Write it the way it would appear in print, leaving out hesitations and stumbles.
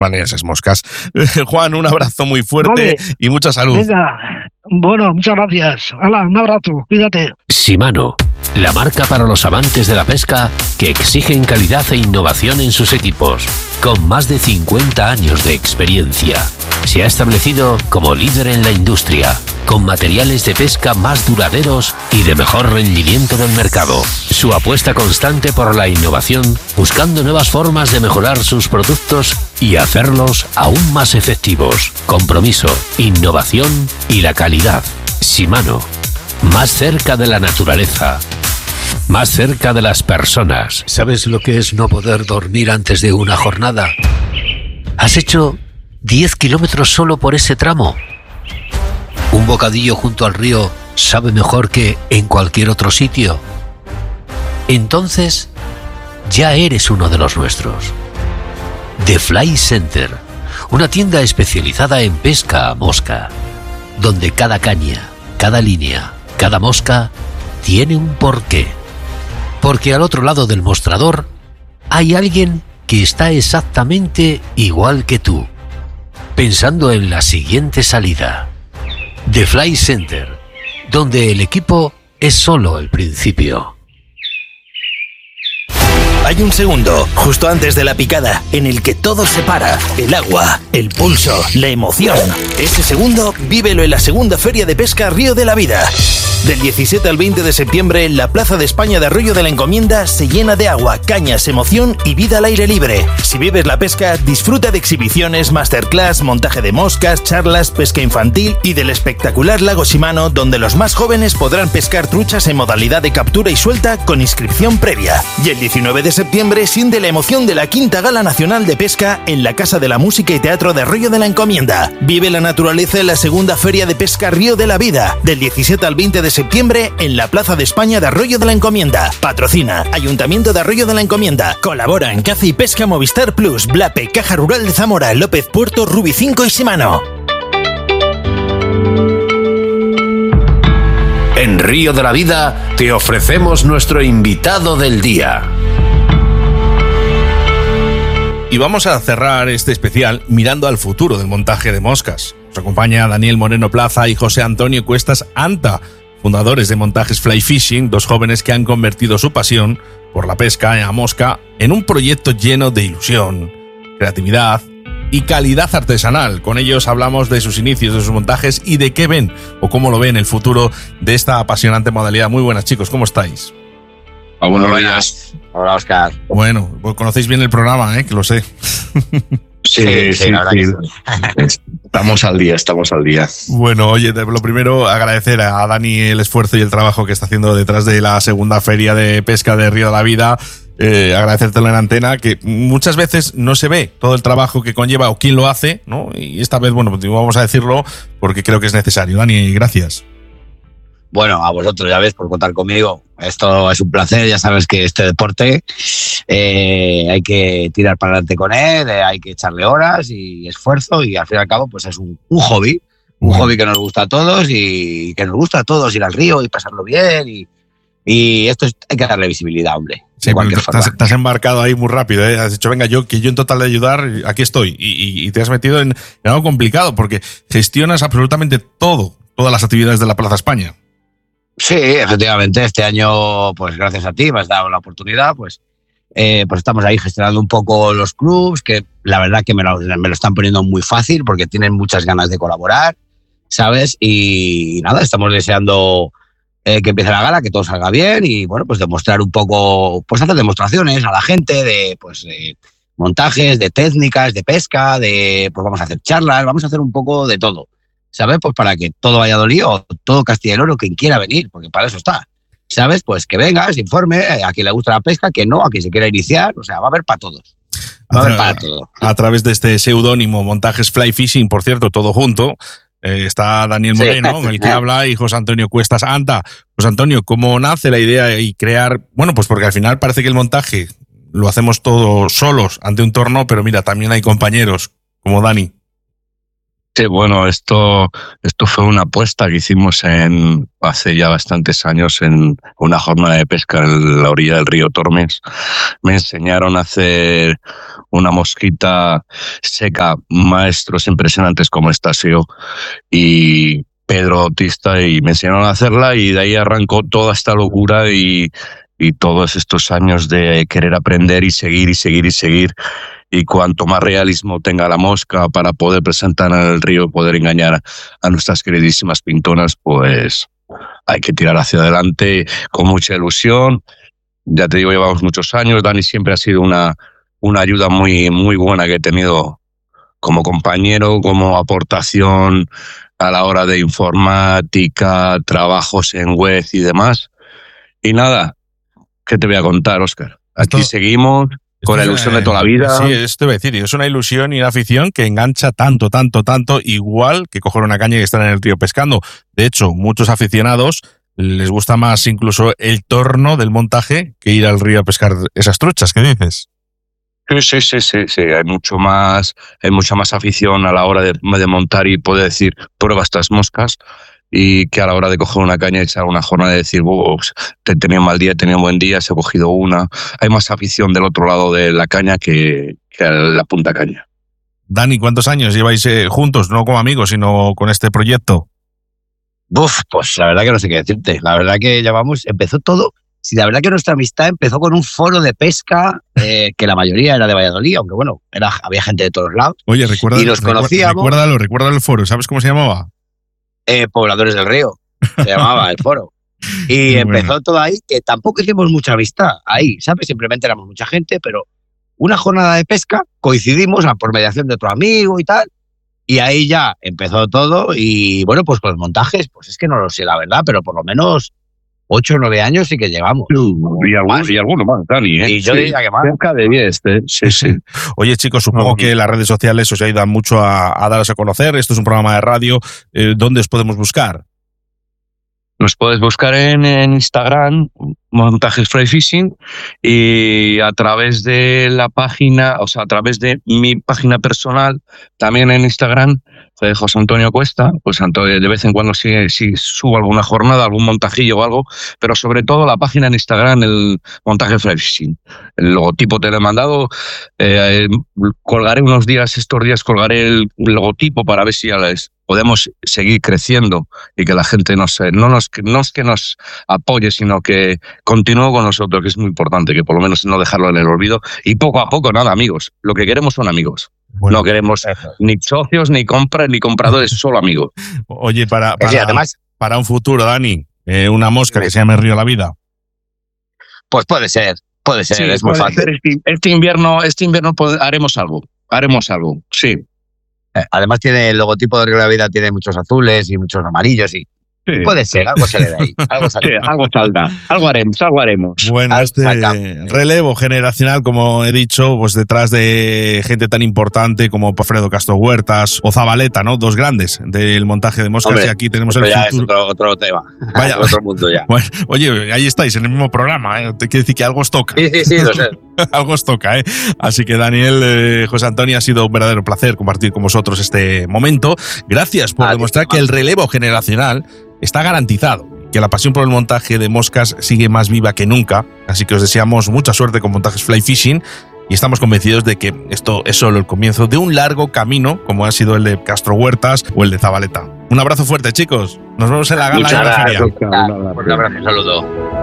Vale, esas moscas. Juan, un abrazo muy fuerte y mucha salud. Venga, bueno, muchas gracias. Hala, un abrazo, cuídate. Shimano, la marca para los amantes de la pesca que exigen calidad e innovación en sus equipos. Con más de 50 años de experiencia, se ha establecido como líder en la industria, con materiales de pesca más duraderos y de mejor rendimiento del mercado. Su apuesta constante por la innovación, buscando nuevas formas de mejorar sus productos y hacerlos aún más efectivos. Compromiso, innovación y la calidad. Shimano, más cerca de la naturaleza, más cerca de las personas. ¿Sabes lo que es no poder dormir antes de una jornada? ¿Has hecho 10 kilómetros solo por ese tramo? ¿Un bocadillo junto al río sabe mejor que en cualquier otro sitio? Entonces, ya eres uno de los nuestros. The Fly Center, una tienda especializada en pesca a mosca, donde cada caña, cada línea, cada mosca tiene un porqué. Porque al otro lado del mostrador hay alguien que está exactamente igual que tú, pensando en la siguiente salida. The Fly Center, donde el equipo es solo el principio. Hay un segundo, justo antes de la picada, en el que todo se para. El agua, el pulso, la emoción. Ese segundo, vívelo en la segunda Feria de Pesca Río de la Vida. Del 17 al 20 de septiembre, la Plaza de España de Arroyo de la Encomienda se llena de agua, cañas, emoción y vida al aire libre. Si vives la pesca, disfruta de exhibiciones, masterclass, montaje de moscas, charlas, pesca infantil y del espectacular lago Shimano, donde los más jóvenes podrán pescar truchas en modalidad de captura y suelta con inscripción previa. Y el 19 de septiembre siente la emoción de la Quinta Gala Nacional de Pesca en la Casa de la Música y Teatro de Arroyo de la Encomienda. Vive la naturaleza en la segunda Feria de Pesca Río de la Vida, del 17 al 20 de septiembre en la Plaza de España de Arroyo de la Encomienda. Patrocina Ayuntamiento de Arroyo de la Encomienda. Colabora en Caza y Pesca Movistar Plus, Blape, Caja Rural de Zamora, López Puerto, Rubi 5 y Shimano. En Río de la Vida te ofrecemos nuestro invitado del día. Y vamos a cerrar este especial mirando al futuro del montaje de moscas. Nos acompaña Daniel Moreno Plaza y José Antonio Cuestas Anta, fundadores de Montajes Fly Fishing, dos jóvenes que han convertido su pasión por la pesca a mosca en un proyecto lleno de ilusión, creatividad y calidad artesanal. Con ellos hablamos de sus inicios, de sus montajes y de qué ven o cómo lo ven el futuro de esta apasionante modalidad. Muy buenas, chicos, ¿cómo estáis? Buenos días. Hola, Óscar. Bueno, pues conocéis bien el programa, que lo sé. Sí. Estamos al día. Bueno, oye, lo primero, agradecer a Dani el esfuerzo y el trabajo que está haciendo detrás de la segunda Feria de Pesca de Río de la Vida. Agradecértelo en antena, que muchas veces no se ve todo el trabajo que conlleva o quién lo hace, ¿no? Y esta vez, bueno, pues vamos a decirlo porque creo que es necesario. Dani, gracias. Bueno, a vosotros, ya ves, por contar conmigo. Esto es un placer, ya sabes que este deporte hay que tirar para adelante con él, hay que echarle horas y esfuerzo y al fin y al cabo pues es un hobby, hobby que nos gusta a todos y que nos gusta a todos ir al río y pasarlo bien y esto hay que darle visibilidad, hombre. Sí, te has embarcado ahí muy rápido, ¿eh? Has dicho, venga, yo en total de ayudar, aquí estoy y te has metido en algo complicado porque gestionas absolutamente todas las actividades de la Plaza España. Sí, efectivamente, este año, pues gracias a ti me has dado la oportunidad, pues estamos ahí gestionando un poco los clubs, que la verdad que me lo están poniendo muy fácil porque tienen muchas ganas de colaborar, ¿sabes? Y nada, estamos deseando que empiece la gala, que todo salga bien y bueno, pues demostrar un poco, pues hacer demostraciones a la gente de montajes, de técnicas, de pesca, pues vamos a hacer charlas, vamos a hacer un poco de todo. ¿Sabes? Pues para que todo Valladolid o todo Castilla y León, quien quiera venir, porque para eso está. ¿Sabes? Pues que venga, se informe, a quien le gusta la pesca, que no, a quien se quiera iniciar, o sea, va a haber para todos. A través de este seudónimo Montajes Fly Fishing, por cierto, todo junto, está Daniel Moreno, el que habla, y José Antonio Cuestas Anta. José Antonio, ¿cómo nace la idea y crear? Bueno, pues porque al final parece que el montaje lo hacemos todos solos ante un torno, pero mira, también hay compañeros como Dani. Sí, bueno, esto fue una apuesta que hicimos hace ya bastantes años en una jornada de pesca en la orilla del río Tormes. Me enseñaron a hacer una mosquita seca, maestros impresionantes como Estasio y Pedro Bautista, y me enseñaron a hacerla, y de ahí arrancó toda esta locura y todos estos años de querer aprender y seguir y seguir y seguir. Y cuanto más realismo tenga la mosca para poder presentar en el río, poder engañar a nuestras queridísimas pintonas, pues hay que tirar hacia adelante con mucha ilusión. Ya te digo, llevamos muchos años. Dani siempre ha sido una ayuda muy, muy buena que he tenido como compañero, como aportación a la hora de informática, trabajos en web y demás. Y nada, ¿qué te voy a contar, Óscar? Aquí seguimos. Con la ilusión de toda la vida. Sí, esto iba a decir, es una ilusión y una afición que engancha tanto, igual que coger una caña y estar en el río pescando. De hecho, muchos aficionados les gusta más incluso el torno del montaje que ir al río a pescar esas truchas. ¿Qué dices? Sí. Hay mucha más afición a la hora de montar y poder decir, prueba estas moscas, y que a la hora de coger una caña y echar una jornada de decir, te tenía un mal día, tenía un buen día, se ha cogido una. Hay más afición del otro lado de la caña que a la punta caña. Dani, ¿cuántos años lleváis juntos, no como amigos, sino con este proyecto? Pues la verdad que no sé qué decirte. La verdad que empezó todo. Sí, la verdad que nuestra amistad empezó con un foro de pesca que la mayoría era de Valladolid, aunque bueno, había gente de todos lados. Oye, recuerda, y nos conocíamos. Recuérdalo el foro, ¿sabes cómo se llamaba? Pobladores del Río, se llamaba el foro. Y empezó todo ahí, que tampoco hicimos mucha amistad ahí, ¿sabes? Simplemente éramos mucha gente, pero una jornada de pesca, coincidimos por mediación de otro amigo y tal, y ahí ya empezó todo. Y bueno, pues con los montajes, pues es que no lo sé la verdad, pero por lo menos 8 o 9 años sí que llevamos. Y alguno más, Dani. Y yo diría que más. Cerca de 10, Sí. Oye, chicos, supongo que las redes sociales os ayudan mucho a daros a conocer. Esto es un programa de radio. ¿Dónde os podemos buscar? Nos puedes buscar en Instagram, Montajes Fly Fishing, y a través de la página, o sea, a través de mi página personal, también en Instagram, de José Antonio Cuesta. Pues de vez en cuando sí subo alguna jornada, algún montajillo o algo, pero sobre todo la página en Instagram, el Montaje Fly Fishing. El logotipo te lo he mandado. Colgaré estos días colgaré el logotipo para ver si ya podemos seguir creciendo y que la gente no es que nos apoye, sino que continúe con nosotros, que es muy importante, que por lo menos no dejarlo en el olvido. Y poco a poco, nada, amigos. Lo que queremos son amigos. Bueno, no queremos ni socios, ni compras, ni compradores, solo amigos. Oye, para un futuro, Dani, una mosca que se llame Río la Vida. Pues puede ser, sí, es muy fácil. Este invierno haremos algo, sí. Además tiene el logotipo de Río de la Vida, tiene muchos azules y muchos amarillos y sí. Puede ser, algo sale de ahí. Algo saldrá. Algo haremos. Bueno, relevo generacional, como he dicho, pues detrás de gente tan importante como Alfredo Castro Huertas o Zabaleta, ¿no? Dos grandes del montaje de moscas. Hombre, y aquí tenemos el ya futuro. Es otro tema. Vaya. Otro mundo ya. Bueno, oye, ahí estáis, en el mismo programa, ¿eh? Te quiero decir que algo os toca. Sí, lo sé. Algo os toca, ¿eh? Así que, Daniel, José Antonio, ha sido un verdadero placer compartir con vosotros este momento. Gracias por demostrar que el relevo generacional está garantizado, que la pasión por el montaje de moscas sigue más viva que nunca. Así que os deseamos mucha suerte con Montajes Fly Fishing y estamos convencidos de que esto es solo el comienzo de un largo camino, como ha sido el de Castro Huertas o el de Zabaleta. Un abrazo fuerte, chicos. Nos vemos en la gala de la feria. Un abrazo, un saludo.